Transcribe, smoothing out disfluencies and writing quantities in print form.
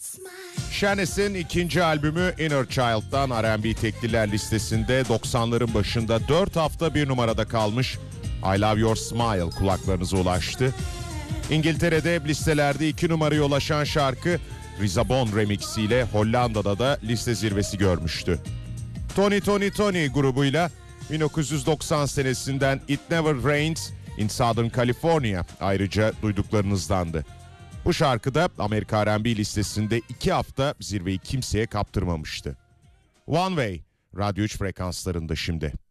Shanes'in ikinci albümü Inner Child'dan R&B tekliler listesinde 90'ların başında 4 hafta bir numarada kalmış I Love Your Smile kulaklarınıza ulaştı. İngiltere'de listelerde 2 numaraya ulaşan şarkı Rizabon remixiyle Hollanda'da da liste zirvesi görmüştü. Tony grubuyla 1990 senesinden It Never Rains in Southern California ayrıca duyduklarınızdandı. Bu şarkı da Amerika R&B listesinde 2 hafta zirveyi kimseye kaptırmamıştı. One Way, Radyo 3 frekanslarında şimdi.